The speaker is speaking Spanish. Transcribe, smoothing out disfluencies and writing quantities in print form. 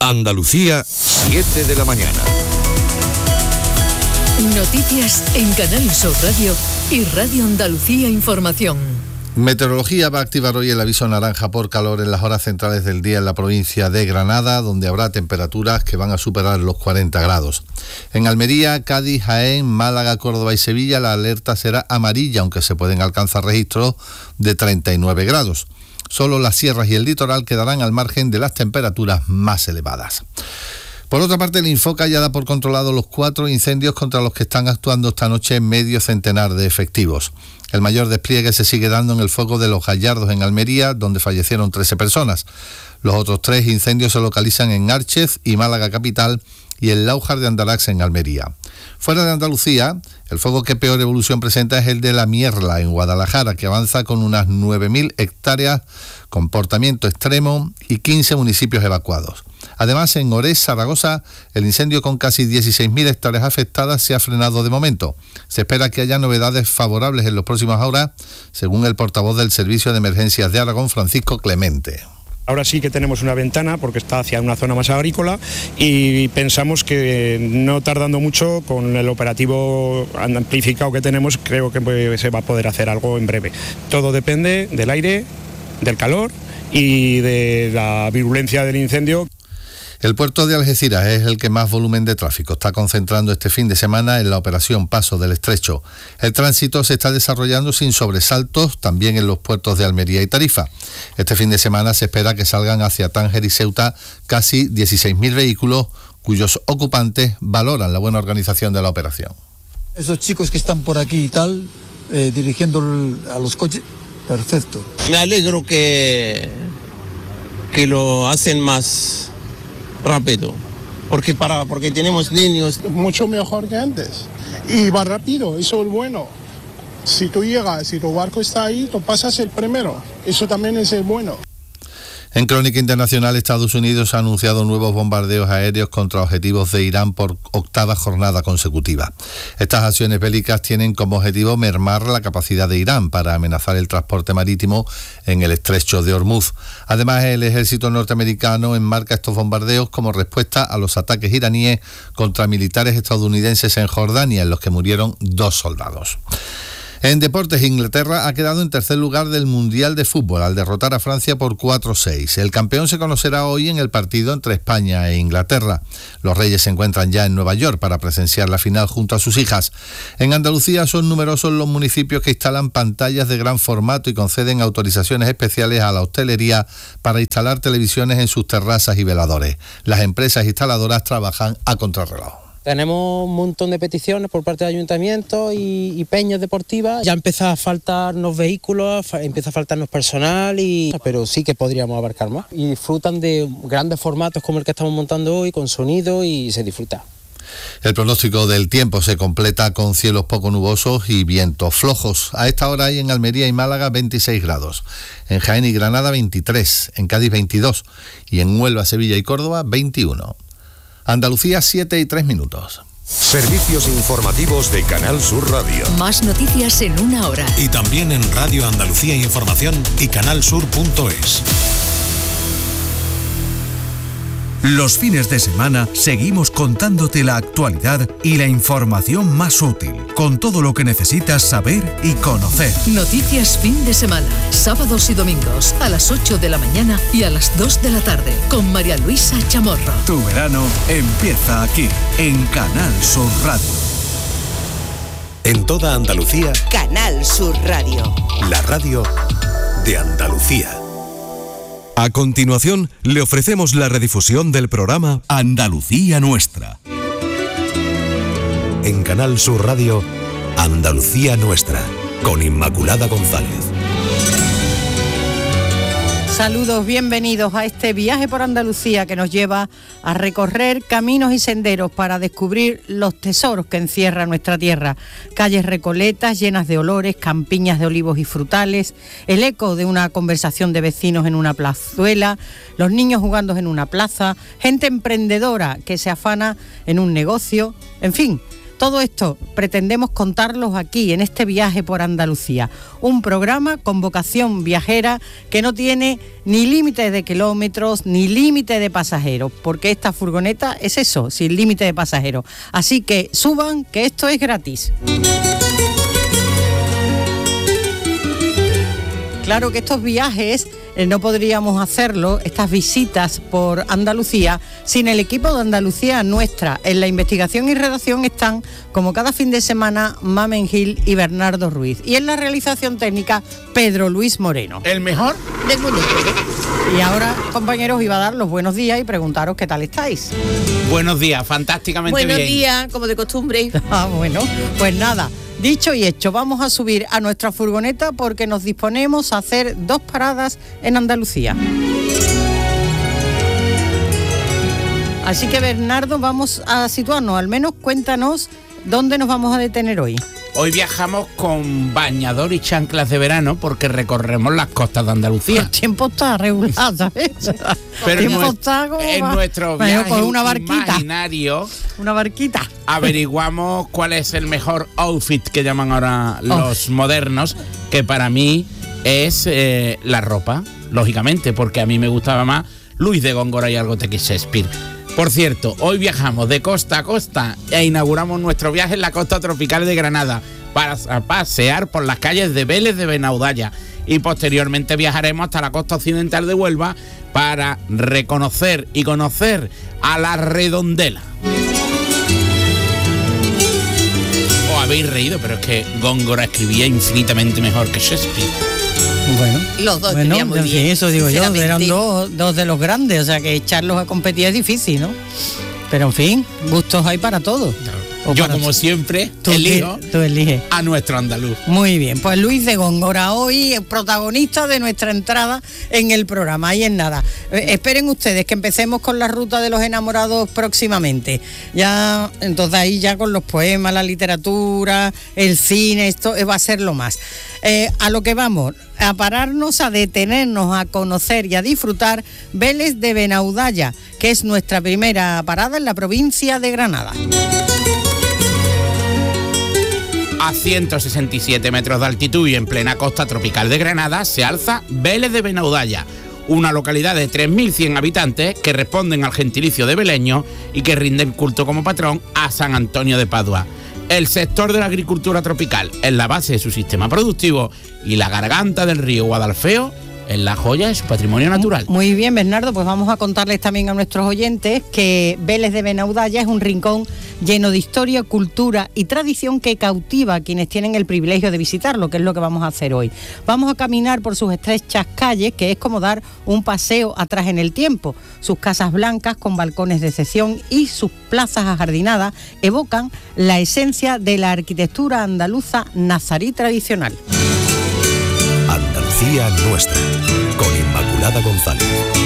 Andalucía, 7 de la mañana. Noticias en Canal Sur Radio y Radio Andalucía Información. Meteorología va a activar hoy el aviso naranja por calor en las horas centrales del día en la provincia de Granada, donde habrá temperaturas que van a superar los 40 grados. En Almería, Cádiz, Jaén, Málaga, Córdoba y Sevilla la alerta será amarilla, aunque se pueden alcanzar registros de 39 grados. Solo las sierras y el litoral quedarán al margen de las temperaturas más elevadas. Por otra parte, el Infoca ya da por controlado los 4 incendios contra los que están actuando esta noche medio centenar de efectivos. El mayor despliegue se sigue dando en el foco de Los Gallardos, en Almería, donde fallecieron 13 personas. Los otros 3 incendios se localizan en Árchez y Málaga capital y en Láujar de Andarax, en Almería. Fuera de Andalucía, el fuego que peor evolución presenta es el de La Mierla, en Guadalajara, que avanza con unas 9.000 hectáreas, comportamiento extremo y 15 municipios evacuados. Además, en Orés, Zaragoza, el incendio con casi 16.000 hectáreas afectadas se ha frenado de momento. Se espera que haya novedades favorables en las próximas horas, según el portavoz del Servicio de Emergencias de Aragón, Francisco Clemente. Ahora sí que tenemos una ventana porque está hacia una zona más agrícola y pensamos que no tardando mucho con el operativo amplificado que tenemos, creo que se va a poder hacer algo en breve. Todo depende del aire, del calor y de la virulencia del incendio. El puerto de Algeciras es el que más volumen de tráfico está concentrando este fin de semana en la operación Paso del Estrecho. El tránsito se está desarrollando sin sobresaltos también en los puertos de Almería y Tarifa. Este fin de semana se espera que salgan hacia Tánger y Ceuta casi 16.000 vehículos cuyos ocupantes valoran la buena organización de la operación. Esos chicos que están por aquí y tal, dirigiendo a los coches, perfecto. Me alegro que lo hacen más rápido, porque tenemos niños. Mucho mejor que antes y va rápido, eso es bueno. Si tú llegas, si tu barco está ahí, tú pasas el primero, eso también es el bueno. En crónica internacional, Estados Unidos ha anunciado nuevos bombardeos aéreos contra objetivos de Irán por 8ª jornada consecutiva. Estas acciones bélicas tienen como objetivo mermar la capacidad de Irán para amenazar el transporte marítimo en el estrecho de Hormuz. Además, el ejército norteamericano enmarca estos bombardeos como respuesta a los ataques iraníes contra militares estadounidenses en Jordania, en los que murieron 2 soldados. En deportes, Inglaterra ha quedado en tercer lugar del Mundial de Fútbol al derrotar a Francia por 4-6. El campeón se conocerá hoy en el partido entre España e Inglaterra. Los Reyes se encuentran ya en Nueva York para presenciar la final junto a sus hijas. En Andalucía son numerosos los municipios que instalan pantallas de gran formato y conceden autorizaciones especiales a la hostelería para instalar televisiones en sus terrazas y veladores. Las empresas instaladoras trabajan a contrarreloj. Tenemos un montón de peticiones por parte del ayuntamiento y peñas deportivas. Ya empieza a faltarnos vehículos, empieza a faltarnos personal, pero sí que podríamos abarcar más. Y disfrutan de grandes formatos como el que estamos montando hoy, con sonido, y se disfruta. El pronóstico del tiempo se completa con cielos poco nubosos y vientos flojos. A esta hora hay en Almería y Málaga 26 grados, en Jaén y Granada 23, en Cádiz 22 y en Huelva, Sevilla y Córdoba 21. Andalucía, 7:03. Servicios informativos de Canal Sur Radio. Más noticias en una hora. Y también en Radio Andalucía Información y canalsur.es. Los fines de semana seguimos contándote la actualidad y la información más útil, con todo lo que necesitas saber y conocer. Noticias fin de semana, sábados y domingos, a las 8 de la mañana y a las 2 de la tarde, con María Luisa Chamorro. Tu verano empieza aquí, en Canal Sur Radio. En toda Andalucía, Canal Sur Radio. La radio de Andalucía. A continuación, le ofrecemos la redifusión del programa Andalucía Nuestra. En Canal Sur Radio, Andalucía Nuestra, con Inmaculada González. Saludos, bienvenidos a este viaje por Andalucía que nos lleva a recorrer caminos y senderos para descubrir los tesoros que encierra nuestra tierra. Calles recoletas llenas de olores, campiñas de olivos y frutales, el eco de una conversación de vecinos en una plazuela, los niños jugando en una plaza, gente emprendedora que se afana en un negocio, en fin. Todo esto pretendemos contarlos aquí, en este viaje por Andalucía. Un programa con vocación viajera que no tiene ni límite de kilómetros, ni límite de pasajeros, porque esta furgoneta es eso, sin límite de pasajeros. Así que suban, que esto es gratis. Claro que estos viajes no podríamos hacerlo, estas visitas por Andalucía, sin el equipo de Andalucía Nuestra. En la investigación y redacción están, como cada fin de semana, Mamen Gil y Bernardo Ruiz. Y en la realización técnica, Pedro Luis Moreno. El mejor del mundo. Y ahora, compañeros, iba a dar los buenos días y preguntaros qué tal estáis. Buenos días, fantásticamente bien. Buenos días, como de costumbre. Bueno, pues nada. Dicho y hecho, vamos a subir a nuestra furgoneta porque nos disponemos a hacer 2 paradas en Andalucía. Así que, Bernardo, vamos a situarnos, al menos cuéntanos dónde nos vamos a detener hoy. Hoy viajamos con bañador y chanclas de verano porque recorremos las costas de Andalucía. El tiempo está regular, ¿sabes? Pero el tiempo está como en nuestro viaje imaginario, una barquita. Averiguamos cuál es el mejor outfit que llaman ahora los modernos, que para mí es la ropa, lógicamente, porque a mí me gustaba más Luis de Góngora y algo de Shakespeare. Por cierto, hoy viajamos de costa a costa e inauguramos nuestro viaje en la costa tropical de Granada para pasear por las calles de Vélez de Benaudalla y posteriormente viajaremos hasta la costa occidental de Huelva para reconocer y conocer a la Redondela. Os habéis reído, pero es que Góngora escribía infinitamente mejor que Shakespeare. Bueno, los dos escribían muy bien. Eso digo yo, eran dos de los grandes, o sea que echarlos a competir es difícil, ¿no? Pero en fin, gustos hay para todos. Yo, como siempre, elijo a nuestro andaluz. Muy bien, pues Luis de Góngora, hoy protagonista de nuestra entrada en el programa. Ahí en nada. Esperen ustedes que empecemos con la ruta de los enamorados próximamente. Ya, entonces ahí ya con los poemas, la literatura, el cine, esto va a ser lo más. A lo que vamos, a pararnos, a detenernos, a conocer y a disfrutar Vélez de Benaudalla, que es nuestra primera parada en la provincia de Granada. A 167 metros de altitud y en plena costa tropical de Granada se alza Vélez de Benaudalla, una localidad de 3.100 habitantes que responden al gentilicio de beleño y que rinden culto como patrón a San Antonio de Padua. El sector de la agricultura tropical es la base de su sistema productivo y la garganta del río Guadalfeo es la joya de su patrimonio natural. Muy bien, Bernardo, pues vamos a contarles también a nuestros oyentes que Vélez de Benaudalla es un rincón lleno de historia, cultura y tradición que cautiva a quienes tienen el privilegio de visitarlo, que es lo que vamos a hacer hoy. Vamos a caminar por sus estrechas calles, que es como dar un paseo atrás en el tiempo. Sus casas blancas con balcones de excepción y sus plazas ajardinadas evocan la esencia de la arquitectura andaluza nazarí tradicional. Andalucía Nuestra, con Inmaculada González.